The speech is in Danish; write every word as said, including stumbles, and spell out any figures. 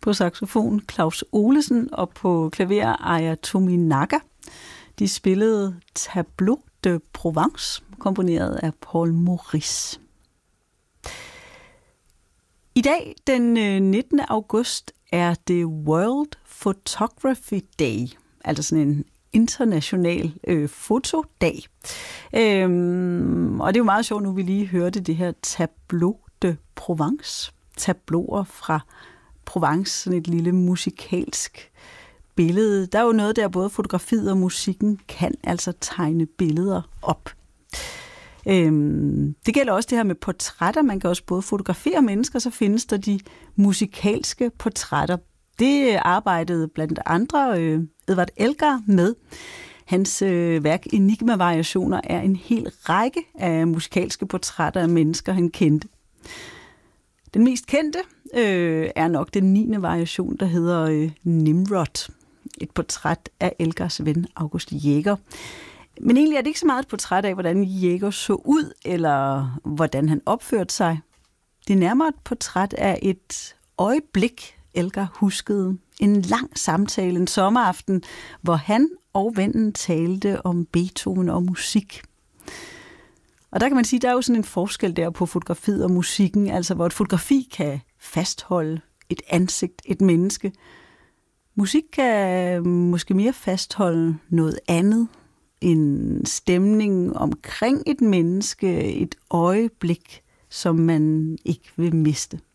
på saxofon Claus Olesen og på klaver Aya Tominaga. De spillede Tableau de Provence, komponeret af Paul Maurice. I dag, den nittende august, er det World Photography Day, altså sådan en international øh, fotodag. Øhm, og det er jo meget sjovt, nu vi lige hørte det her Tableau de Provence. Tableauer fra Provence, sådan et lille musikalsk billede. Der er jo noget der, både fotografiet og musikken kan altså tegne billeder op. Øhm, det gælder også det her med portrætter. Man kan også både fotografere mennesker, så findes der de musikalske portrætter. Det arbejdede blandt andre øh, Edvard Elgar med. Hans øh, værk Enigma-variationer er en hel række af musikalske portrætter af mennesker, han kendte. Den mest kendte øh, er nok den niende variation, der hedder øh, Nimrod. Et portræt af Elgars ven August Jäger. Men egentlig er det ikke så meget et portræt af, hvordan Jäger så ud, eller hvordan han opførte sig. Det er nærmere et portræt af et øjeblik, Elgar huskede. En lang samtale en sommeraften, hvor han og vennen talte om Beethoven og musik. Og der kan man sige, der er jo sådan en forskel der på fotografiet og musikken, altså hvor et fotografi kan fastholde et ansigt, et menneske. Musik kan måske mere fastholde noget andet, en stemning omkring et menneske, et øjeblik, som man ikke vil miste.